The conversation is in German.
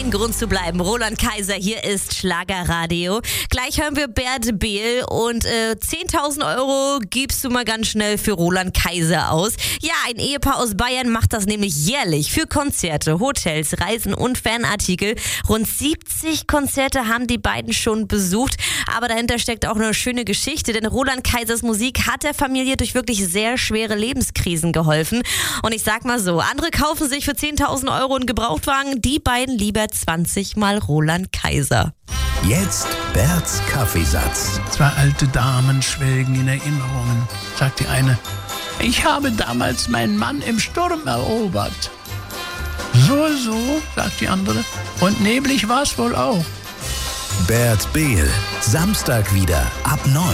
ein Grund zu bleiben. Roland Kaiser, hier ist Schlagerradio. Gleich hören wir Bert Behl und 10.000 Euro gibst du mal ganz schnell für Roland Kaiser aus. Ja, ein Ehepaar aus Bayern macht das nämlich jährlich für Konzerte, Hotels, Reisen und Fanartikel. Rund 70 Konzerte haben die beiden schon besucht, aber dahinter steckt auch eine schöne Geschichte, denn Roland Kaisers Musik hat der Familie durch wirklich sehr schwere Lebenskrisen geholfen. Und ich sag mal so, andere kaufen sich für 10.000 Euro einen Gebrauchtwagen, die beiden lieber 20 Mal Roland Kaiser. Jetzt Berts Kaffeesatz. Zwei alte Damen schwelgen in Erinnerungen, sagt die eine. Ich habe damals meinen Mann im Sturm erobert. So, sagt die andere. Und neblig war's wohl auch. Bert Behl, Samstag wieder ab 9.